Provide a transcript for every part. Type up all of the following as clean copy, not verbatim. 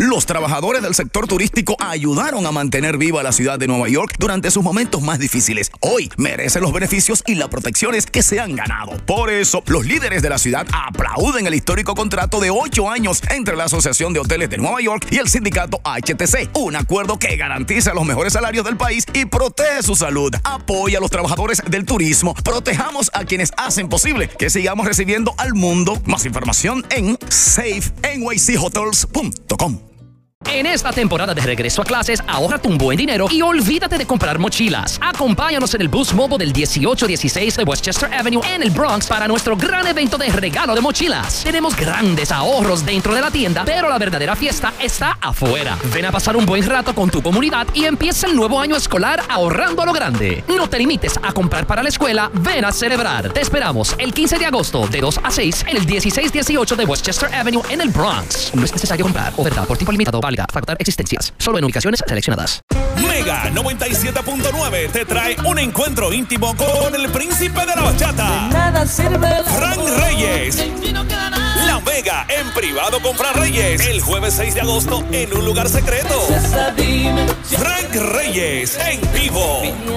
Los trabajadores del sector turístico ayudaron a mantener viva la ciudad de Nueva York durante sus momentos más difíciles. Hoy merecen los beneficios y las protecciones que se han ganado. Por eso, los líderes de la ciudad aplauden el histórico contrato de 8 años entre la Asociación de Hoteles de Nueva York y el sindicato HTC. Un acuerdo que garantiza los mejores salarios del país y protege su salud. Apoya a los trabajadores del turismo. Protejamos a quienes hacen posible que sigamos recibiendo al mundo. Más información en safenychotels.com. En esta temporada de regreso a clases, ahórrate un buen dinero y olvídate de comprar mochilas. Acompáñanos en el Boost Mobile del 18-16 de Westchester Avenue en el Bronx para nuestro gran evento de regalo de mochilas. Tenemos grandes ahorros dentro de la tienda, pero la verdadera fiesta está afuera. Ven a pasar un buen rato con tu comunidad y empieza el nuevo año escolar ahorrando a lo grande. No te limites a comprar para la escuela, ven a celebrar. Te esperamos el 15 de agosto de 2 a 6 en el 16-18 de Westchester Avenue en el Bronx. No es necesario comprar. Oferta por tiempo limitado. Válida. Facultar existencias. Solo en ubicaciones seleccionadas. Mega 97.9 te trae un encuentro íntimo con el príncipe de la bachata, Frank Reyes. La Mega en privado con Frank Reyes el jueves 6 de agosto en un lugar secreto. Frank Reyes en vivo.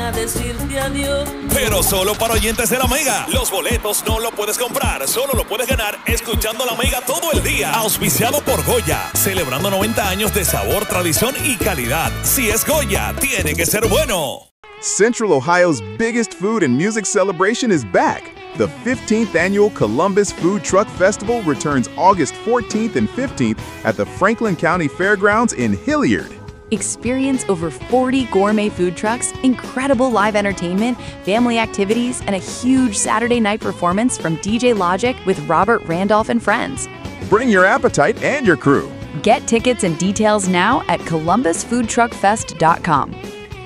Pero solo para oyentes de la Mega. Los boletos no lo puedes comprar, solo lo puedes ganar escuchando la Mega todo el día. Auspiciado por Goya, celebrando 90 años de sabor, tradición y calidad. Si es Goya, tiene que ser bueno. Central Ohio's biggest food and music celebration is back. The 15th annual Columbus Food Truck Festival returns August 14th and 15th at the Franklin County Fairgrounds in Hilliard. Experience over 40 gourmet food trucks, incredible live entertainment, family activities, and a huge Saturday night performance from DJ Logic with Robert Randolph and friends. Bring your appetite and your crew. Get tickets and details now at columbusfoodtruckfest.com.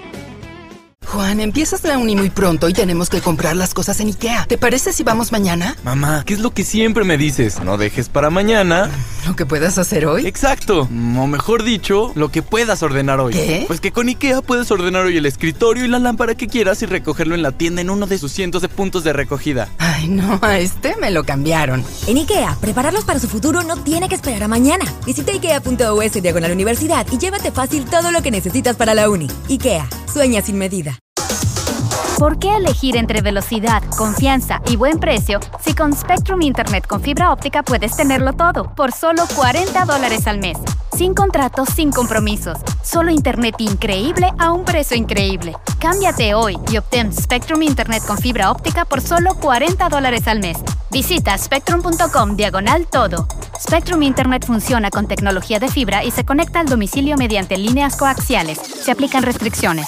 Juan, empiezas la uni muy pronto y tenemos que comprar las cosas en IKEA. ¿Te parece si vamos mañana? Mamá, ¿qué es lo que siempre me dices? No dejes para mañana ¿lo que puedas hacer hoy? Exacto, o mejor dicho, lo que puedas ordenar hoy. ¿Qué? Pues que con IKEA puedes ordenar hoy el escritorio y la lámpara que quieras y recogerlo en la tienda en uno de sus cientos de puntos de recogida. Ay, no, a este me lo cambiaron. En IKEA, prepararlos para su futuro no tiene que esperar a mañana. Visita ikea.us/universidad y llévate fácil todo lo que necesitas para la uni. IKEA, sueña sin medida. ¿Por qué elegir entre velocidad, confianza y buen precio si con Spectrum Internet con fibra óptica puedes tenerlo todo por solo $40 al mes? Sin contratos, sin compromisos. Solo internet increíble a un precio increíble. Cámbiate hoy y obtén Spectrum Internet con fibra óptica por solo $40 al mes. Visita spectrum.com/todo. Spectrum Internet funciona con tecnología de fibra y se conecta al domicilio mediante líneas coaxiales. Se aplican restricciones.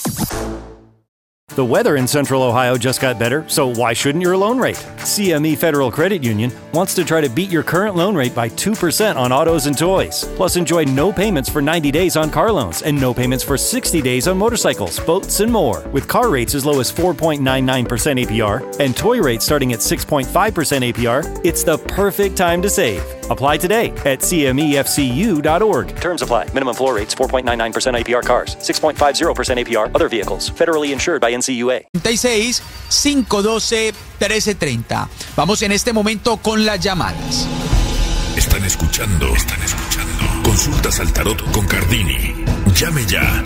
The weather in Central Ohio just got better, so why shouldn't your loan rate? CME Federal Credit Union wants to try to beat your current loan rate by 2% on autos and toys. Plus, enjoy no payments for 90 days on car loans and no payments for 60 days on motorcycles, boats, and more. With car rates as low as 4.99% APR and toy rates starting at 6.5% APR, it's the perfect time to save. Apply today at cmefcu.org. Terms apply. Minimum floor rates 4.99% APR cars, 6.50% APR other vehicles. Federally insured by NCUA. 36 512 1330. Vamos en este momento con las llamadas. Están escuchando. Consultas al tarot con Cardini. Llame ya.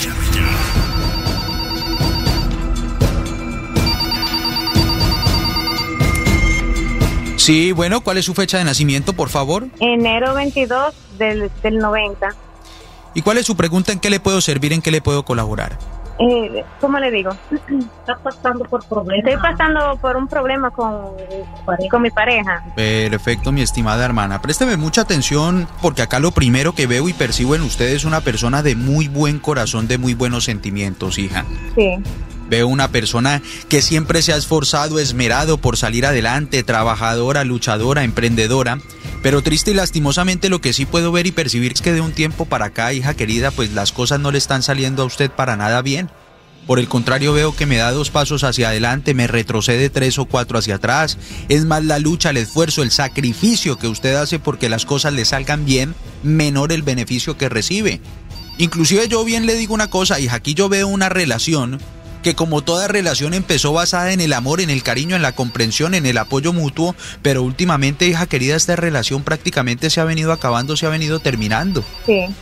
Sí, bueno, ¿cuál es su fecha de nacimiento, por favor? Enero 22 del 90. ¿Y cuál es su pregunta? ¿En qué le puedo servir? ¿En qué le puedo colaborar? ¿Cómo le digo? ¿Estás pasando por problemas? Estoy pasando por un problema con mi pareja. Perfecto, mi estimada hermana. Présteme mucha atención porque acá lo primero que veo y percibo en usted es una persona de muy buen corazón, de muy buenos sentimientos, hija. Sí. Veo una persona que siempre se ha esforzado, esmerado por salir adelante, trabajadora, luchadora, emprendedora. Pero triste y lastimosamente lo que sí puedo ver y percibir es que de un tiempo para acá, hija querida, pues las cosas no le están saliendo a usted para nada bien. Por el contrario, veo que me da 2 pasos hacia adelante, me retrocede 3 o 4 hacia atrás. Es más la lucha, el esfuerzo, el sacrificio que usted hace porque las cosas le salgan bien, menor el beneficio que recibe. Inclusive yo bien le digo una cosa, hija, aquí yo veo una relación que como toda relación empezó basada en el amor, en el cariño, en la comprensión, en el apoyo mutuo, pero últimamente, hija querida, esta relación prácticamente se ha venido acabando, se ha venido terminando. Sí.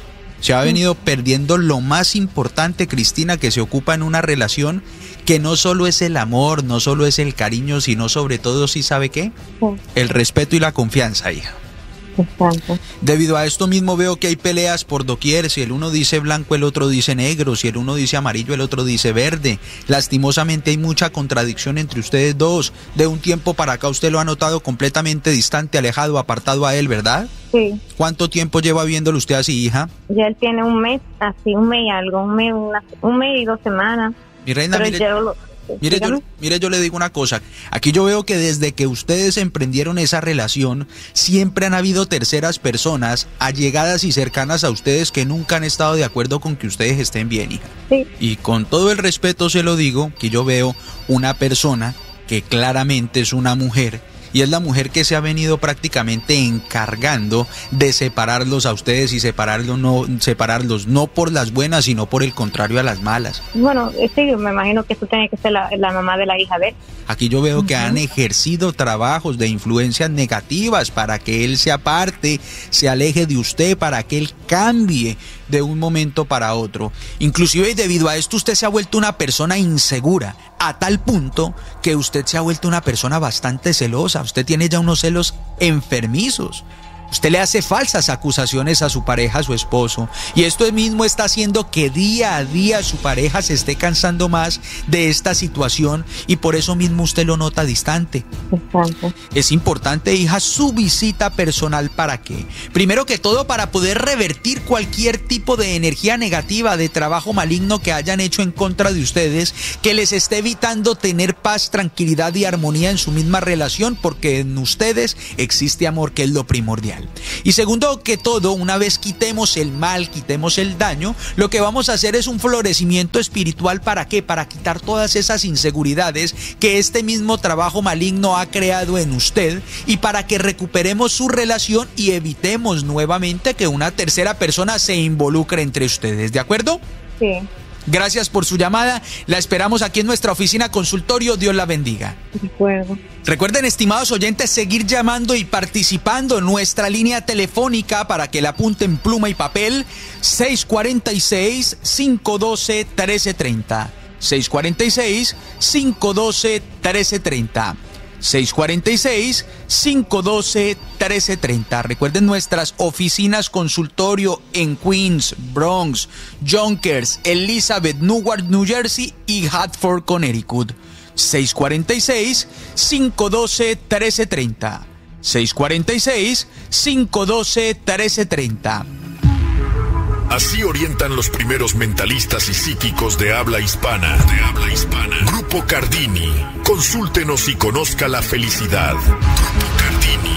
Se ha venido perdiendo lo más importante, Cristina, que se ocupa en una relación, que no solo es el amor, no solo es el cariño, sino sobre todo, ¿sí sabe qué? Sí. El respeto y la confianza, hija. Exacto. Debido a esto mismo veo que hay peleas por doquier. Si el uno dice blanco, el otro dice negro. Si el uno dice amarillo, el otro dice verde. Lastimosamente hay mucha contradicción entre ustedes dos. De un tiempo para acá usted lo ha notado completamente distante, alejado, apartado a él, ¿verdad? Sí. ¿Cuánto tiempo lleva viéndolo usted así, hija? Ya él tiene un mes, así, un mes y algo, un mes y 2 semanas. Mi reina, Pero mire, yo le digo una cosa. Aquí yo veo que desde que ustedes emprendieron esa relación, siempre han habido terceras personas allegadas y cercanas a ustedes que nunca han estado de acuerdo con que ustedes estén bien, hija. Sí. Y con todo el respeto se lo digo, que yo veo una persona que claramente es una mujer, y es la mujer que se ha venido prácticamente encargando de separarlos a ustedes y separarlos no por las buenas, sino por el contrario a las malas. Bueno, sí, me imagino que tú tienes que ser la mamá de la hija de él. Aquí yo veo que han ejercido trabajos de influencias negativas para que él se aparte, se aleje de usted, para que él cambie de un momento para otro. Inclusive debido a esto usted se ha vuelto una persona insegura, a tal punto que usted se ha vuelto una persona bastante celosa. Usted tiene ya unos celos enfermizos. Usted le hace falsas acusaciones a su pareja, a su esposo, y esto mismo está haciendo que día a día su pareja se esté cansando más de esta situación, y por eso mismo usted lo nota distante. Exacto. Es importante, hija, su visita personal. ¿Para qué? Primero que todo, para poder revertir cualquier tipo de energía negativa, de trabajo maligno que hayan hecho en contra de ustedes, que les esté evitando tener paz, tranquilidad y armonía en su misma relación, porque en ustedes existe amor, que es lo primordial. Y segundo que todo, una vez quitemos el mal, quitemos el daño, lo que vamos a hacer es un florecimiento espiritual. ¿Para qué? Para quitar todas esas inseguridades que este mismo trabajo maligno ha creado en usted, y para que recuperemos su relación y evitemos nuevamente que una tercera persona se involucre entre ustedes. ¿De acuerdo? Sí. Gracias por su llamada. La esperamos aquí en nuestra oficina consultorio. Dios la bendiga. De acuerdo. Recuerden, estimados oyentes, seguir llamando y participando en nuestra línea telefónica para que la apunten pluma y papel. 646-512-1330. 646-512-1330. 646-512-1330. Recuerden nuestras oficinas consultorio en Queens, Bronx, Yonkers, Elizabeth, Newark, New Jersey y Hartford, Connecticut. 646-512-1330. 646-512-1330. Así orientan los primeros mentalistas y psíquicos de habla hispana. Grupo Cardini. Consúltenos y conozca la felicidad. Grupo Cardini.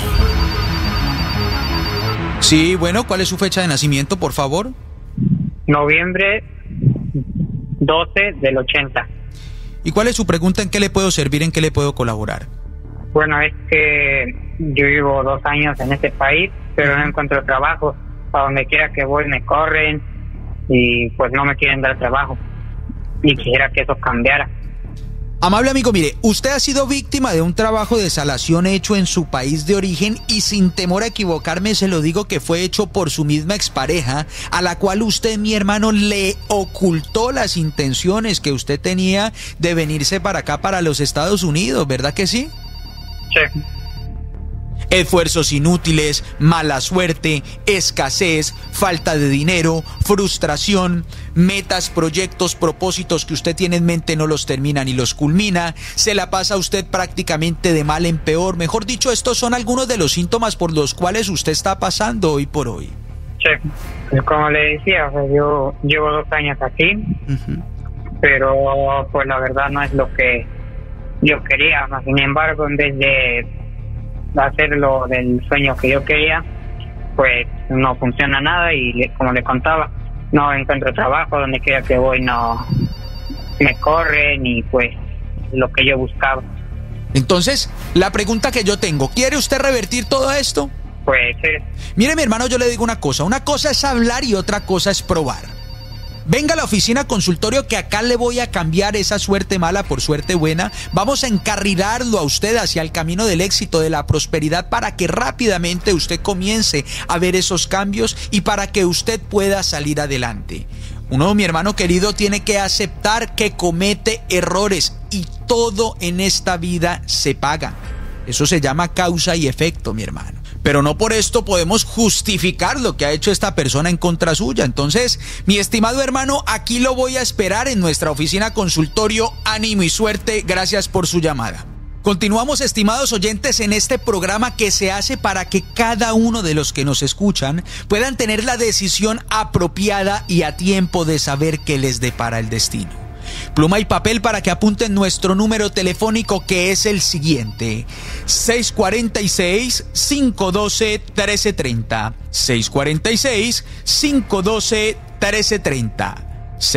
Sí, bueno, ¿cuál es su fecha de nacimiento, por favor? Noviembre 12 del 80. ¿Y cuál es su pregunta? ¿En qué le puedo servir? ¿En qué le puedo colaborar? Bueno, es que yo vivo 2 años en este país, pero no encuentro trabajo. A donde quiera que voy me corren y pues no me quieren dar trabajo, y quisiera que eso cambiara. Amable amigo, mire, usted ha sido víctima de un trabajo de salación hecho en su país de origen, y sin temor a equivocarme se lo digo que fue hecho por su misma expareja, a la cual usted, mi hermano, le ocultó las intenciones que usted tenía de venirse para acá, para los Estados Unidos, ¿verdad que sí? Sí. Esfuerzos inútiles, mala suerte, escasez, falta de dinero, frustración, metas, proyectos, propósitos que usted tiene en mente no los termina ni los culmina, se la pasa usted prácticamente de mal en peor. Mejor dicho, estos son algunos de los síntomas por los cuales usted está pasando hoy por hoy. Sí, pues como le decía, yo llevo 2 años aquí, pero pues la verdad no es lo que yo quería. Sin embargo, en vez de hacerlo del sueño que yo quería, pues no funciona nada, y como le contaba, no encuentro trabajo. Donde quiera que voy no me corren, y pues lo que yo buscaba. Entonces, la pregunta que yo tengo, ¿quiere usted revertir todo esto? Pues sí. Mire, mi hermano, yo le digo una cosa es hablar y otra cosa es probar. venga a la oficina consultorio que acá le voy a cambiar esa suerte mala por suerte buena. Vamos a encarrilarlo a usted hacia el camino del éxito, de la prosperidad, para que rápidamente usted comience a ver esos cambios y para que usted pueda salir adelante. Uno, mi hermano querido, tiene que aceptar que comete errores y todo en esta vida se paga. Eso se llama causa y efecto, mi hermano. Pero no por esto podemos justificar lo que ha hecho esta persona en contra suya. Entonces, mi estimado hermano, aquí lo voy a esperar en nuestra oficina consultorio. Ánimo y suerte. Gracias por su llamada. Continuamos, estimados oyentes, en este programa que se hace para que cada uno de los que nos escuchan puedan tener la decisión apropiada y a tiempo de saber qué les depara el destino. Pluma y papel para que apunten nuestro número telefónico, que es el siguiente: 646-512-1330. 646-512-1330.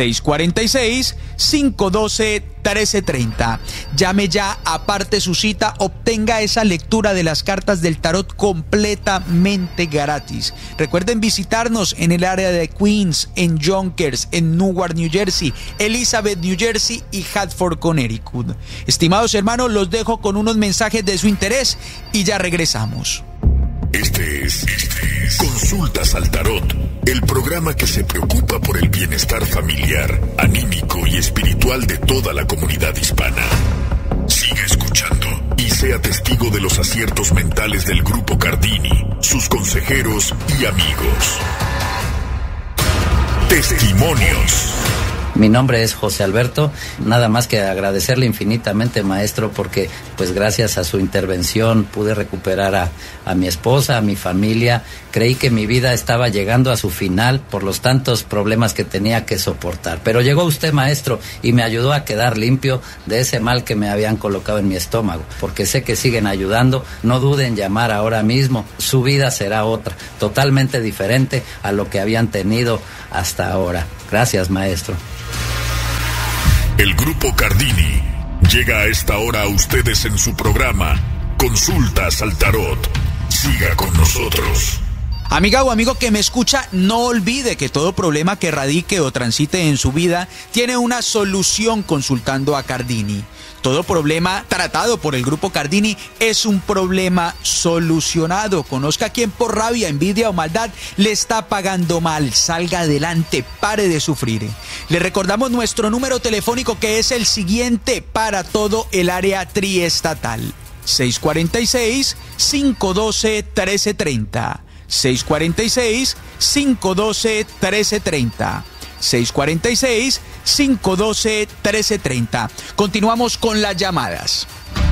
646-512-1330. Llame ya, aparte su cita, obtenga esa lectura de las cartas del tarot completamente gratis. Recuerden visitarnos en el área de Queens, en Yonkers, en Newark, New Jersey, Elizabeth, New Jersey y Hartford, Connecticut. Estimados hermanos, los dejo con unos mensajes de su interés y ya regresamos. Este es Consultas al Tarot, el programa que se preocupa por el bienestar familiar, anímico y espiritual de toda la comunidad hispana. Siga escuchando y sea testigo de los aciertos mentales del Grupo Cardini, sus consejeros y amigos. Testimonios. Mi nombre es José Alberto, nada más que agradecerle infinitamente, maestro, porque pues gracias a su intervención pude recuperar a mi esposa, a mi familia. Creí que mi vida estaba llegando a su final por los tantos problemas que tenía que soportar. Pero llegó usted, maestro, y me ayudó a quedar limpio de ese mal que me habían colocado en mi estómago, porque sé que siguen ayudando. No duden en llamar ahora mismo. Su vida será otra, totalmente diferente a lo que habían tenido hasta ahora. Gracias, maestro. El Grupo Cardini llega a esta hora a ustedes en su programa Consultas al Tarot. Siga con nosotros. Amiga o amigo que me escucha, no olvide que todo problema que radique o transite en su vida tiene una solución consultando a Cardini. Todo problema tratado por el Grupo Cardini es un problema solucionado. Conozca a quien por rabia, envidia o maldad le está pagando mal. Salga adelante, pare de sufrir. Le recordamos nuestro número telefónico, que es el siguiente para todo el área triestatal: 646-512-1330. 646-512-1330. 646-512-1330. Continuamos con las llamadas.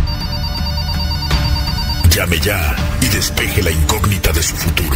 Llame ya y despeje la incógnita de su futuro.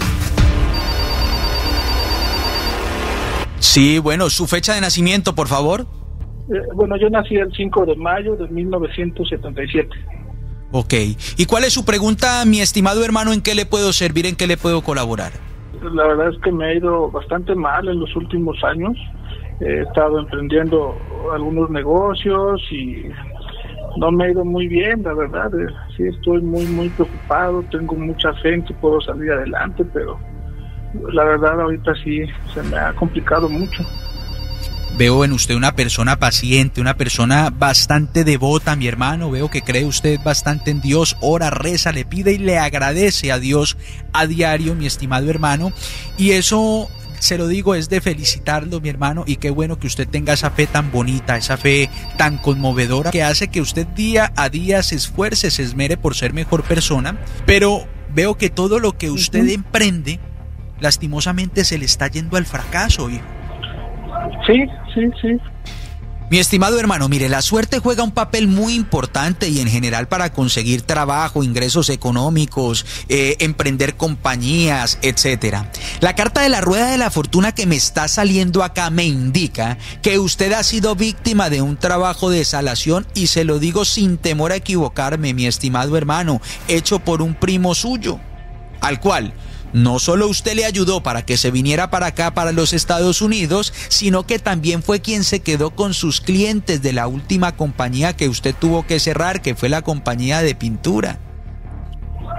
Sí, bueno, su fecha de nacimiento, por favor. Bueno, yo nací el 5 de mayo de 1977. Ok. ¿Y cuál es su pregunta, mi estimado hermano? ¿En qué le puedo servir? ¿En qué le puedo colaborar? La verdad es que me ha ido bastante mal en los últimos años. He estado emprendiendo algunos negocios y no me ha ido muy bien, la verdad. Sí, estoy muy preocupado. Tengo mucha fe en que puedo salir adelante, pero la verdad ahorita sí se me ha complicado mucho. Veo en usted una persona paciente, una persona bastante devota, mi hermano. Veo que cree usted bastante en Dios, ora, reza, le pide y le agradece a Dios a diario, mi estimado hermano. Y eso, se lo digo, es de felicitarlo, mi hermano. Y qué bueno que usted tenga esa fe tan bonita, esa fe tan conmovedora, que hace que usted día a día se esfuerce, se esmere por ser mejor persona. Pero veo que todo lo que usted emprende, lastimosamente se le está yendo al fracaso, hijo. Sí. Mi estimado hermano, mire, la suerte juega un papel muy importante y en general para conseguir trabajo, ingresos económicos, emprender compañías, etcétera. La carta de la rueda de la fortuna que me está saliendo acá me indica que usted ha sido víctima de un trabajo de salación, y se lo digo sin temor a equivocarme, mi estimado hermano, hecho por un primo suyo, al cual no solo usted le ayudó para que se viniera para acá, para los Estados Unidos, sino que también fue quien se quedó con sus clientes de la última compañía que usted tuvo que cerrar, que fue la compañía de pintura.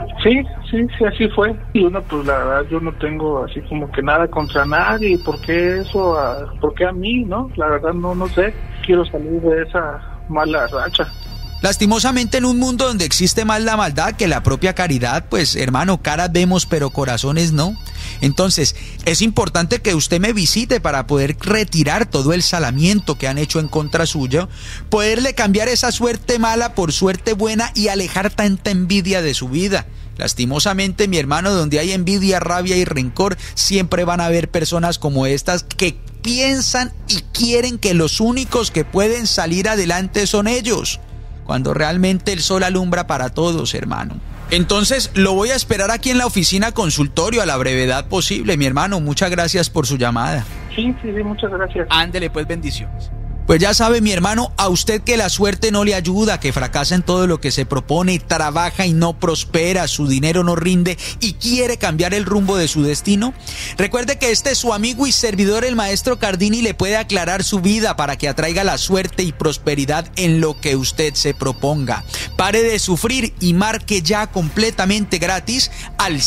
Sí, así fue. Y uno, pues la verdad, yo no tengo así como que nada contra nadie. ¿Por qué eso? ¿Por qué a mí, no? La verdad, no sé. Quiero salir de esa mala racha. Lastimosamente, en un mundo donde existe más la maldad que la propia caridad, pues hermano, caras vemos pero corazones no. Entonces, es importante que usted me visite para poder retirar todo el salamiento que han hecho en contra suyo, poderle cambiar esa suerte mala por suerte buena y alejar tanta envidia de su vida. Lastimosamente, mi hermano, donde hay envidia, rabia y rencor, siempre van a haber personas como estas que piensan y quieren que los únicos que pueden salir adelante son ellos, cuando realmente el sol alumbra para todos, hermano. Entonces, lo voy a esperar aquí en la oficina consultorio a la brevedad posible, mi hermano. Muchas gracias por su llamada. Sí, muchas gracias. Ándele, pues, bendiciones. Pues ya sabe, mi hermano, a usted que la suerte no le ayuda, que fracasa en todo lo que se propone, trabaja y no prospera, su dinero no rinde y quiere cambiar el rumbo de su destino. Recuerde que este es su amigo y servidor, el maestro Cardini, le puede aclarar su vida para que atraiga la suerte y prosperidad en lo que usted se proponga. Pare de sufrir y marque ya completamente gratis al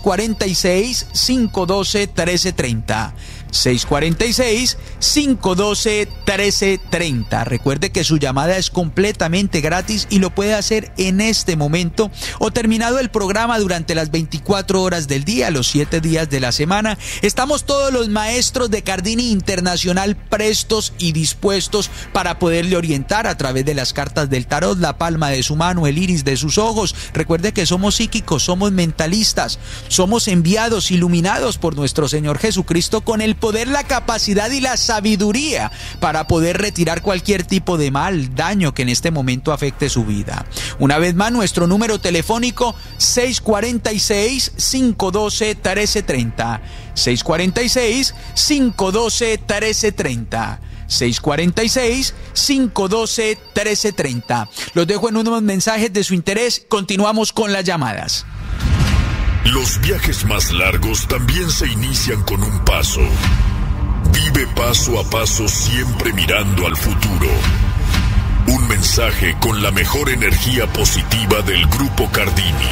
646-512-1330. 646-512-1330. Recuerde que su llamada es completamente gratis y lo puede hacer en este momento o terminado el programa durante las 24 horas del día, los 7 días de la semana. Estamos todos los maestros de Cardini Internacional prestos y dispuestos para poderle orientar a través de las cartas del tarot, la palma de su mano, el iris de sus ojos. Recuerde que somos psíquicos, somos mentalistas, somos enviados, iluminados por nuestro Señor Jesucristo con el poder, la capacidad y la sabiduría para poder retirar cualquier tipo de mal, daño que en este momento afecte su vida. Una vez más, nuestro número telefónico 646-512-1330. 646-512-1330. 646-512-1330. Los dejo en unos mensajes de su interés. Continuamos con las llamadas. Los viajes más largos también se inician con un paso. Vive paso a paso, siempre mirando al futuro. Un mensaje con la mejor energía positiva del Grupo Cardini.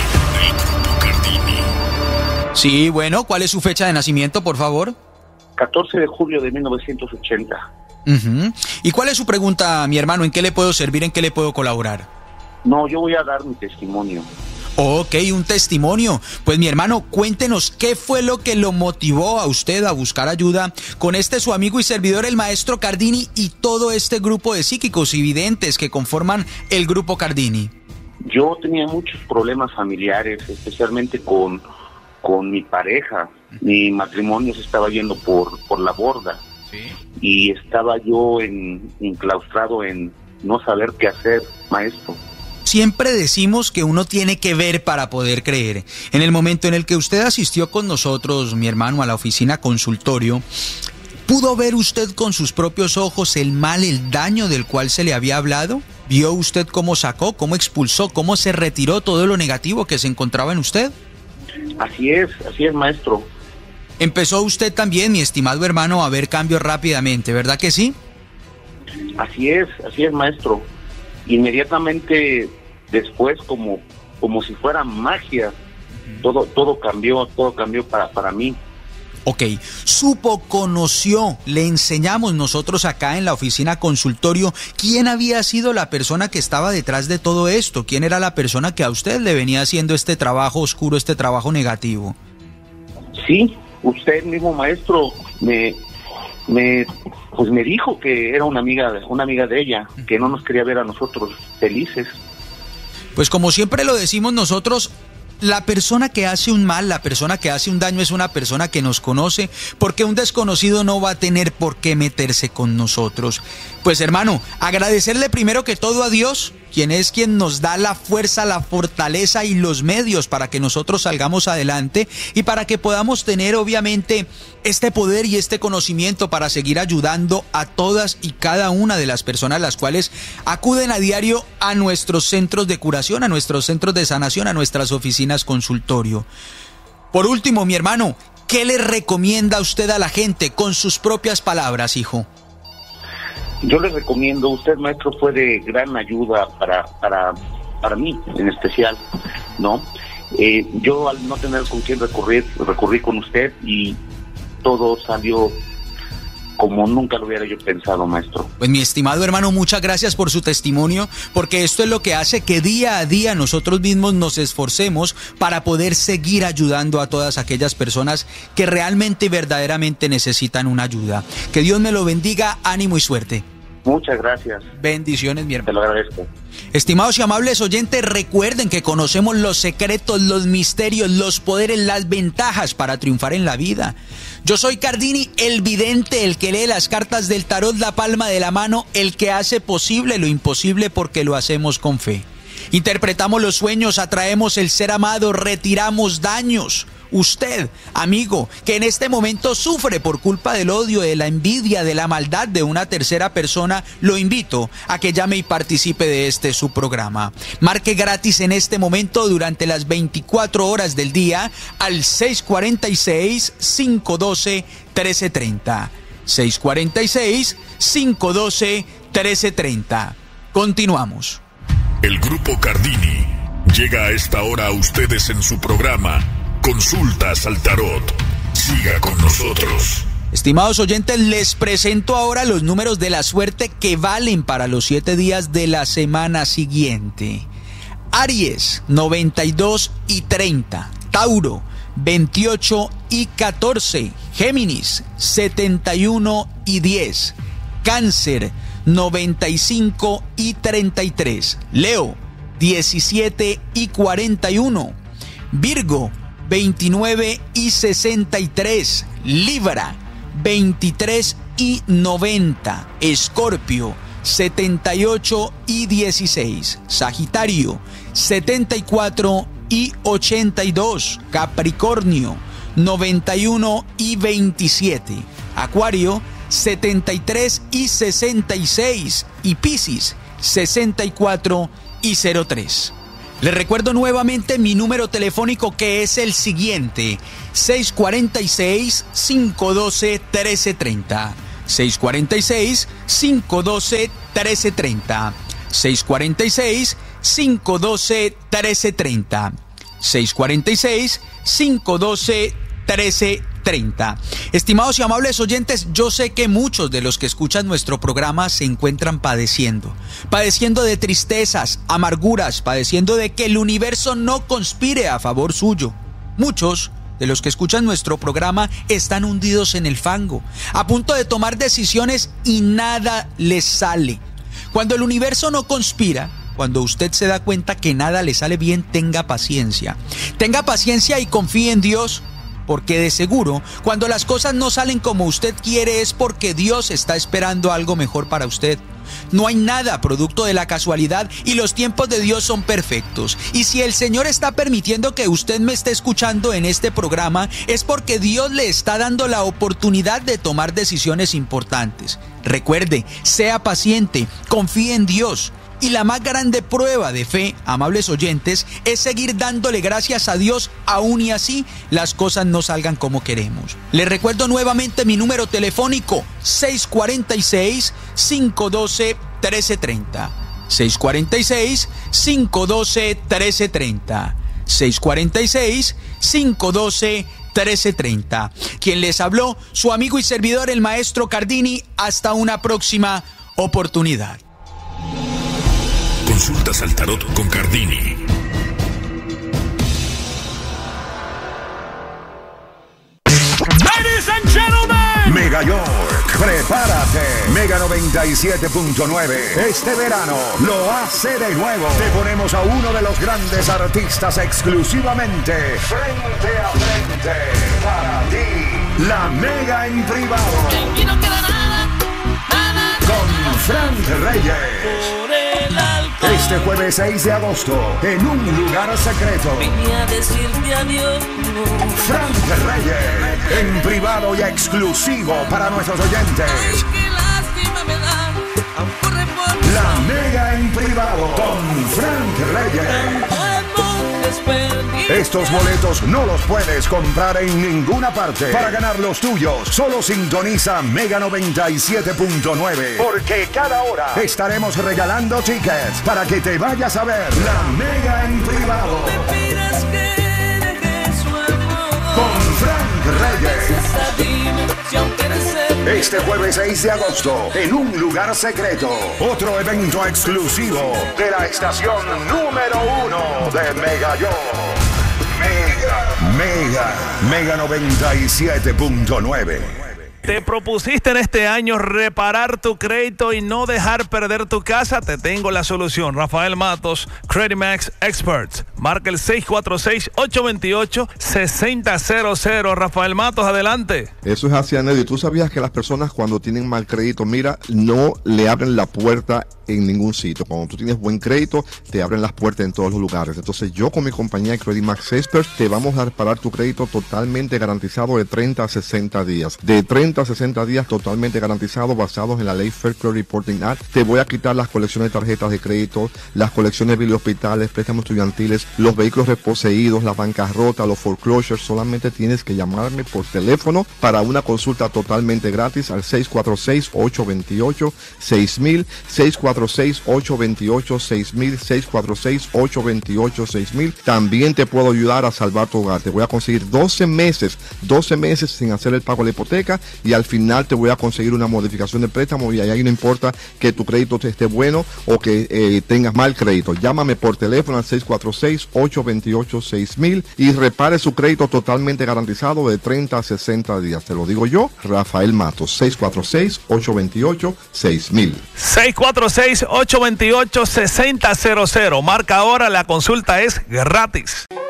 Sí, bueno, ¿cuál es su fecha de nacimiento, por favor? 14 de julio de 1980. ¿Y cuál es su pregunta, mi hermano? ¿En qué le puedo servir? ¿En qué le puedo colaborar? No, yo voy a dar mi testimonio. Ok, un testimonio. Pues mi hermano, cuéntenos qué fue lo que lo motivó a usted a buscar ayuda con su amigo y servidor, el maestro Cardini, y todo este grupo de psíquicos y videntes que conforman el Grupo Cardini. Yo tenía muchos problemas familiares, especialmente con mi pareja. Mi matrimonio se estaba yendo por la borda. ¿Sí? Y estaba yo enclaustrado en no saber qué hacer, maestro. Siempre decimos que uno tiene que ver para poder creer. En el momento en el que usted asistió con nosotros, mi hermano, a la oficina consultorio, ¿pudo ver usted con sus propios ojos el mal, el daño del cual se le había hablado? ¿Vio usted cómo sacó, cómo expulsó, cómo se retiró todo lo negativo que se encontraba en usted? Así es, maestro. Empezó usted también, mi estimado hermano, a ver cambios rápidamente, ¿verdad que sí? Así es, maestro. Inmediatamente después, como si fuera magia, todo cambió para mí. Ok, supo, conoció, le enseñamos nosotros acá en la oficina consultorio quién había sido la persona que estaba detrás de todo esto, quién era la persona que a usted le venía haciendo este trabajo oscuro, este trabajo negativo. Sí, usted mismo, maestro, me dijo que era una amiga de ella, que no nos quería ver a nosotros felices. Pues como siempre lo decimos nosotros, la persona que hace un mal, la persona que hace un daño es una persona que nos conoce, porque un desconocido no va a tener por qué meterse con nosotros. Pues hermano, agradecerle primero que todo a Dios, quien nos da la fuerza, la fortaleza y los medios para que nosotros salgamos adelante y para que podamos tener obviamente este poder y este conocimiento para seguir ayudando a todas y cada una de las personas las cuales acuden a diario a nuestros centros de curación, a nuestros centros de sanación, a nuestras oficinas consultorio. Por último, mi hermano, ¿qué le recomienda usted a la gente con sus propias palabras, hijo? Yo les recomiendo, usted, maestro, fue de gran ayuda para mí en especial, ¿no? Yo al no tener con quién recurrí con usted y todo salió como nunca lo hubiera yo pensado, maestro. Pues mi estimado hermano, muchas gracias por su testimonio, porque esto es lo que hace que día a día nosotros mismos nos esforcemos para poder seguir ayudando a todas aquellas personas que realmente y verdaderamente necesitan una ayuda. Que Dios me lo bendiga, ánimo y suerte. Muchas gracias. Bendiciones, mi hermano. Te lo agradezco. Estimados y amables oyentes, recuerden que conocemos los secretos, los misterios, los poderes, las ventajas para triunfar en la vida. Yo soy Cardini, el vidente, el que lee las cartas del tarot, la palma de la mano, el que hace posible lo imposible porque lo hacemos con fe. Interpretamos los sueños, atraemos el ser amado, retiramos daños. Usted, amigo, que en este momento sufre por culpa del odio, de la envidia, de la maldad de una tercera persona, lo invito a que llame y participe de su programa. Marque gratis en este momento durante las 24 horas del día al 646-512-1330. 646-512-1330. Continuamos. El Grupo Cardini llega a esta hora a ustedes en su programa Consultas al Tarot. Siga con nosotros. Estimados oyentes, les presento ahora los números de la suerte que valen para los 7 días de la semana siguiente. Aries, 92 y 30. Tauro, 28 y 14. Géminis, 71 y 10. Cáncer, 95 y 33. Leo, 17 y 41. Virgo, 29 y 63. Libra, 23 y 90. Escorpio, 78 y 16. Sagitario, 74 y 82. Capricornio, 91 y 27. Acuario, 73 y 66. Y Piscis, 64 y 03. Les recuerdo nuevamente mi número telefónico, que es el siguiente: 646-512-1330. 646-512-1330. 646-512-1330. 646-512-1330. Estimados y amables oyentes, yo sé que muchos de los que escuchan nuestro programa se encuentran padeciendo de tristezas, amarguras, padeciendo de que el universo no conspire a favor suyo. Muchos de los que escuchan nuestro programa están hundidos en el fango, a punto de tomar decisiones y nada les sale. Cuando el universo no conspira, cuando usted se da cuenta que nada le sale bien, tenga paciencia. Tenga paciencia y confíe en Dios, porque de seguro, cuando las cosas no salen como usted quiere, es porque Dios está esperando algo mejor para usted. No hay nada producto de la casualidad y los tiempos de Dios son perfectos. Y si el Señor está permitiendo que usted me esté escuchando en este programa, es porque Dios le está dando la oportunidad de tomar decisiones importantes. Recuerde, sea paciente, confíe en Dios. Y la más grande prueba de fe, amables oyentes, es seguir dándole gracias a Dios, aún y así las cosas no salgan como queremos. Les recuerdo nuevamente mi número telefónico: 646-512-1330. 646-512-1330. 646-512-1330. Quien les habló, su amigo y servidor, el maestro Cardini. Hasta una próxima oportunidad. Consultas al Tarot con Cardini. Ladies and gentlemen, Mega York, prepárate. Mega 97.9. Este verano lo hace de nuevo. Te ponemos a uno de los grandes artistas exclusivamente frente a frente. Para ti, la Mega en privado. aquí no queda nada, nada. Con Frank Reyes. Este jueves 6 de agosto, en un lugar secreto. Vine a decirte adiós. Frank Reyes, en privado y exclusivo para nuestros oyentes. Ay, qué lástima me da. Aún corre por La Mega en privado con Frank Reyes. Estos boletos no los puedes comprar en ninguna parte. Para ganar los tuyos, solo sintoniza Mega 97.9. Porque cada hora estaremos regalando tickets para que te vayas a ver la Mega en privado. Con Frank Reyes. Este jueves 6 de agosto, en un lugar secreto, otro evento exclusivo de la estación número 1 de Mega York. Mega 97.9. ¿Te propusiste en este año reparar tu crédito y no dejar perder tu casa? Te tengo la solución. Rafael Matos, Credit Max Experts. Marca el 646-828-6000. Rafael Matos, adelante. Eso es así, Anedio. ¿Tú sabías que las personas cuando tienen mal crédito, mira, no le abren la puerta en ningún sitio? Cuando tú tienes buen crédito, te abren las puertas en todos los lugares. Entonces yo con mi compañía Credit Max Experts te vamos a reparar tu crédito totalmente garantizado de 30 a 60 días. De 30 a 60 días totalmente garantizado, basados en la ley Fair Credit Reporting Act. Te voy a quitar las colecciones de tarjetas de crédito, las colecciones de hospitales, préstamos estudiantiles, los vehículos reposeídos, la bancarrota, los foreclosures. Solamente tienes que llamarme por teléfono para una consulta totalmente gratis al 646-828-6000, 646-828-6000, 646-828-6000. También te puedo ayudar a salvar tu hogar. Te voy a conseguir 12 meses sin hacer el pago de la hipoteca, y al final te voy a conseguir una modificación de préstamo, y ahí no importa que tu crédito esté bueno o que tengas mal crédito. Llámame por teléfono al 646-828-6000 y repare su crédito totalmente garantizado de 30 a 60 días. Te lo digo yo, Rafael Matos, 646-828-6000. 646-828-6000. Marca ahora, la consulta es gratis.